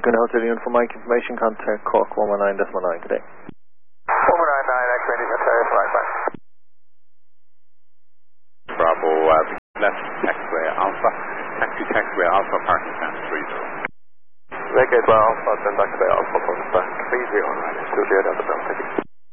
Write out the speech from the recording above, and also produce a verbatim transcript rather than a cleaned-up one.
Lakeland Hotel Union for Mike information, contact Cork one one nine point nine today. one one nine nine, X-ray Ontario, right back. Bravo, uh, left taxiway Alpha, taxi taxiway Alpha, parking stand three zero. Lake eight Alpha, then taxiway Alpha, parking stand three zero, right, still here down the bell, thank you.